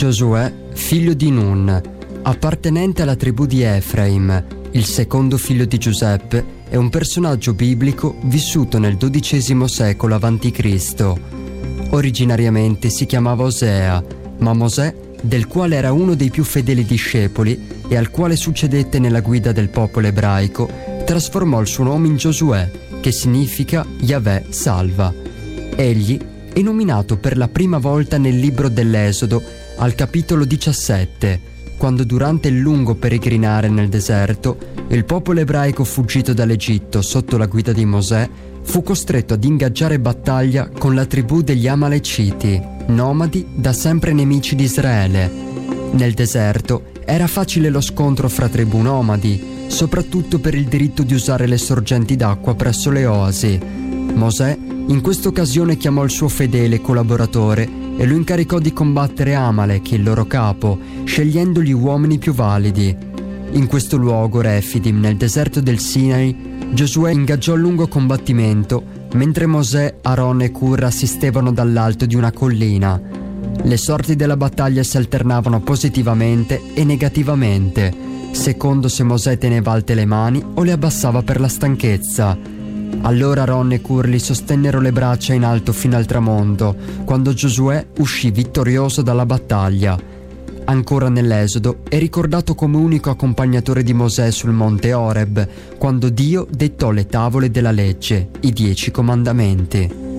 Giosuè, figlio di Nun, appartenente alla tribù di Efraim, il secondo figlio di Giuseppe, è un personaggio biblico vissuto nel XII secolo a.C. Originariamente si chiamava Osea, ma Mosè, del quale era uno dei più fedeli discepoli e al quale succedette nella guida del popolo ebraico, trasformò il suo nome in Giosuè, che significa Yahweh salva. Egli è nominato per la prima volta nel libro dell'Esodo, al capitolo 17, quando durante il lungo peregrinare nel deserto, il popolo ebraico fuggito dall'Egitto sotto la guida di Mosè fu costretto ad ingaggiare battaglia con la tribù degli Amaleciti, nomadi da sempre nemici di Israele. Nel deserto era facile lo scontro fra tribù nomadi, soprattutto per il diritto di usare le sorgenti d'acqua presso le oasi. Mosè in questa occasione chiamò il suo fedele collaboratore e lo incaricò di combattere Amalek, il loro capo, scegliendo gli uomini più validi. In questo luogo, Refidim, nel deserto del Sinai, Giosuè ingaggiò un lungo combattimento, mentre Mosè, Aaron e Hur assistevano dall'alto di una collina. Le sorti della battaglia si alternavano positivamente e negativamente, secondo se Mosè teneva alte le mani o le abbassava per la stanchezza. Allora Aaron e Hur li sostennero le braccia in alto fino al tramonto, quando Giosuè uscì vittorioso dalla battaglia. Ancora nell'Esodo è ricordato come unico accompagnatore di Mosè sul monte Oreb, quando Dio dettò le tavole della legge, i 10 comandamenti.